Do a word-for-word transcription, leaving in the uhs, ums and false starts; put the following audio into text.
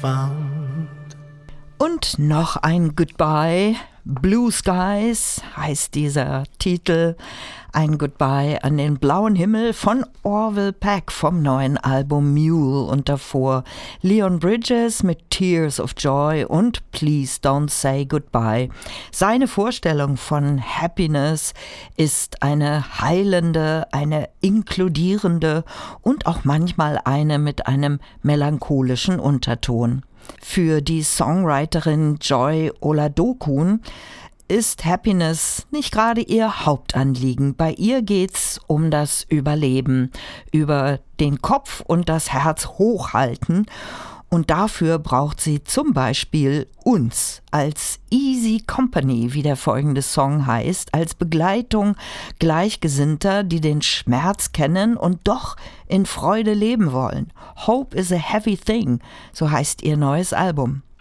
found. Und noch ein Goodbye. Blue Skies heißt dieser Titel. Ein Goodbye an den blauen Himmel von Orville Peck vom neuen Album Mule. Und davor Leon Bridges mit Tears of Joy und Please Don't Say Goodbye. Seine Vorstellung von Happiness ist eine heilende, eine inkludierende und auch manchmal eine mit einem melancholischen Unterton. Für die Songwriterin Joy Oladokun ist Happiness nicht gerade ihr Hauptanliegen. Bei ihr geht's um das Überleben, über den Kopf und das Herz hochhalten. Und dafür braucht sie zum Beispiel uns als Easy Company, wie der folgende Song heißt, als Begleitung Gleichgesinnter, die den Schmerz kennen und doch in Freude leben wollen. Hope is a heavy thing, so heißt ihr neues Album.